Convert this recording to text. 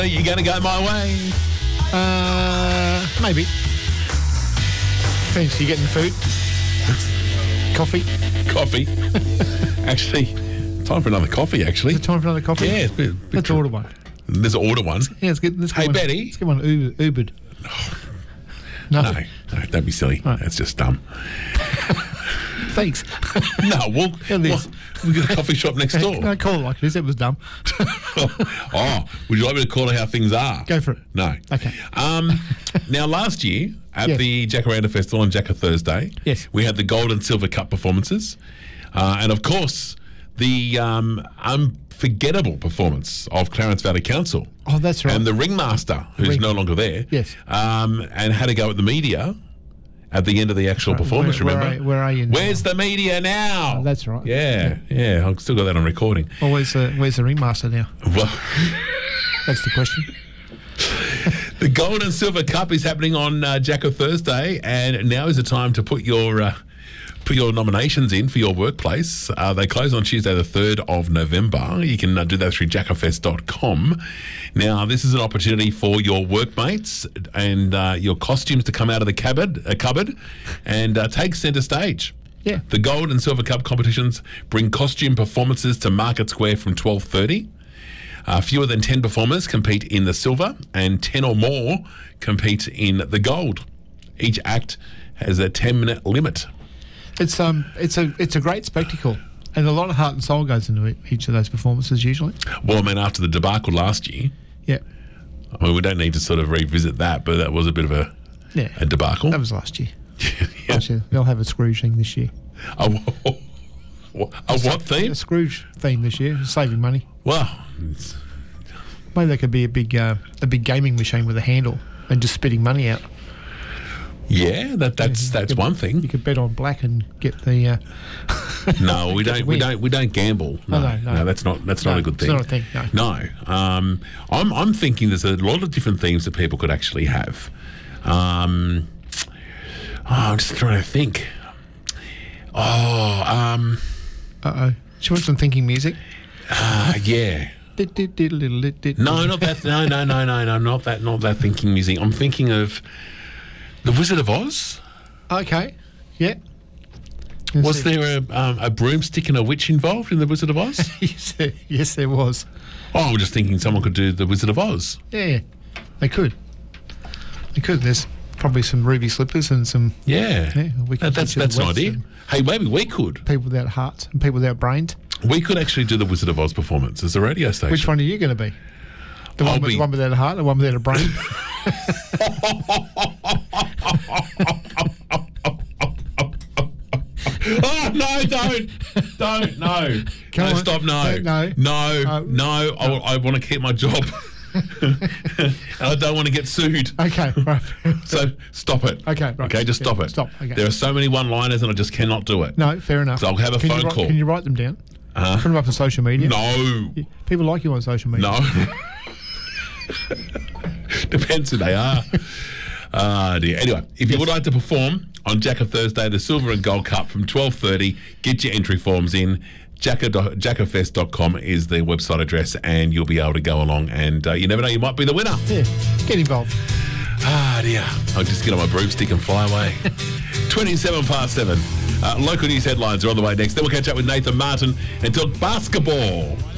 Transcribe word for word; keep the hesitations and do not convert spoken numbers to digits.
Are you going to go my way? Uh, maybe. Fancy getting food? Coffee? Coffee. Actually, time for another coffee, actually. Is it time for another coffee? Yeah. It's a bit, bit Let's tr- order one. Let's order one. Yeah, let's get, let's get Hey, one. Betty. Let's get one Uber, Ubered. No. No, no, don't be silly. Right. That's just dumb. Thanks. No, well, Yeah, it well, is. we've got a coffee shop next door. No, call it like this. It was dumb. Oh, would you like me to call it how things are? Go for it. No. Okay. Um, now, last year at Yes. the Jacaranda Festival on Jacka Thursday, Yes. we had the Gold and Silver Cup performances. Uh, and, of course, the um, unforgettable performance of Clarence Valley Council. Oh, that's right. And the ringmaster, who's Ring- no longer there, Yes. um, and had a go at the media at the end of the actual performance, Where- where remember? are- where are you now? Where's the media now? Oh, that's right. Yeah, yeah, I've still got that on recording. Well, where's the, where's the ringmaster now? Well, That's the question. the Gold and Silver Cup is happening on uh, Jacko Thursday, and now is the time to put your uh, put your nominations in for your workplace. Uh, they close on Tuesday the third of November. You can uh, do that through jackafest dot com. Now, this is an opportunity for your workmates and uh, your costumes to come out of the cupboard, uh, cupboard and uh, take centre stage. Yeah. The Gold and Silver Cup competitions bring costume performances to Market Square from twelve thirty. Uh, fewer than ten performers compete in the silver, and ten or more compete in the gold. Each act has a ten-minute limit. It's um, it's a it's a great spectacle, and a lot of heart and soul goes into it, each of those performances usually. Well, I mean, after the debacle last year, Yeah. I mean, we don't need to sort of revisit that, but that was a bit of a, Yeah. a debacle. That was last year. Yeah. Last year. They'll have a Scrooge thing this year. A, a what theme? A Scrooge theme this year, saving money. Well, it's- Maybe there could be a big uh, a big gaming machine with a handle and just spitting money out. yeah, that that's You that's could- one You thing. could bet on black and get the. Uh, No, we Get don't. the We win. don't. We don't gamble. No, Oh, no, no, no. that's not. That's not No, a good it's thing. not a thing, no. No. Um, I'm. I'm thinking there's a lot of different themes that people could actually have. Um, oh, I'm just trying to think. Oh, um, uh oh. She wants some thinking music. uh, yeah. No, No, not that. No, no, no, no, no, not that. Not that thinking music. I'm thinking of the Wizard of Oz. Okay. Yeah. Was there a, um, a broomstick and a witch involved in the Wizard of Oz? yes, there, yes, there was. Oh, I'm just thinking someone could do the Wizard of Oz. Yeah, they could. They could. There's probably some ruby slippers and some Yeah, Yeah, we could that, that's picture that's an the idea. West Hey, maybe we could. people without hearts and people without brains. We could actually do the Wizard of Oz performance as a radio station. Which one are you going to be? The I'll one, with, be- the one without a heart, the one without a brain. Oh no! Don't, don't, no, Come no, on. stop, no, Don't, no. no, Uh, no. I, I want to keep my job, and I don't want to get sued. Okay, right. So stop it. Okay, right. Okay, just Yeah, stop it. stop, okay. There are so many one-liners, and I just cannot do it. No, fair enough. So I'll have a can phone you write, call. Can you write them down? Uh, Put them up on social media. No, People like you on social media. no. Depends who they are. Ah, dear. Anyway, if you would like to perform on Jacka Thursday, the Silver and Gold Cup from twelve thirty, get your entry forms in. jackafest dot com is the website address, and you'll be able to go along, and uh, you never know, you might be the winner. Yeah, get involved. Ah, dear. I'll just get on my broomstick and fly away. twenty-seven past seven. Uh, local news headlines are on the way next. Then we'll catch up with Nathan Martin and talk basketball.